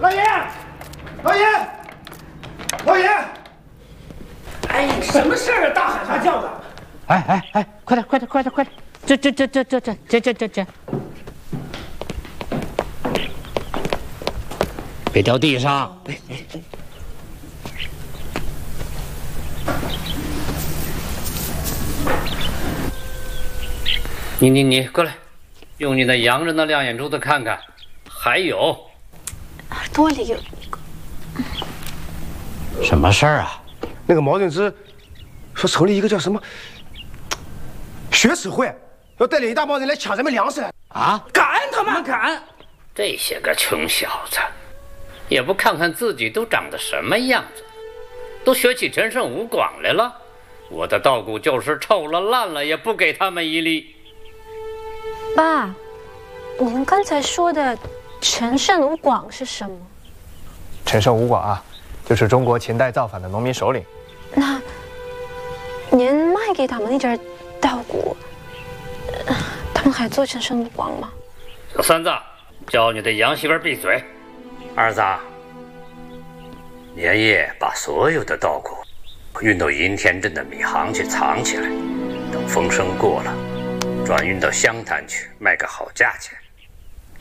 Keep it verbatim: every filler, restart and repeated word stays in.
老爷，老爷，老爷！哎，什么事儿啊？大喊大叫的！ 哎哎哎，快点快点快点快点！这这这这这这这这这这，别掉地上！哎哎哎！你你你过来，用你那洋人的亮眼珠子看看，还有耳朵里有什么事儿啊？ 那个毛人之说成立一个叫什么学史会，要带领一大帮人来抢咱们粮食啊！ 敢他们敢！这些个穷小子，也不看看自己都长得什么样子，都学起陈胜吴广来了。我的稻谷就是臭了烂了，也不给他们一粒。 爸，您刚才说的陈胜吴广是什么？ 陈胜吴广啊，就是中国秦代造反的农民首领。 那您卖给他们那点稻谷，他们还做陈胜吴广吗？ 小三子，叫你的洋媳妇闭嘴。二子，连夜把所有的稻谷运到银田镇的米行去藏起来，等风声过了，转运到湘潭去卖个好价钱。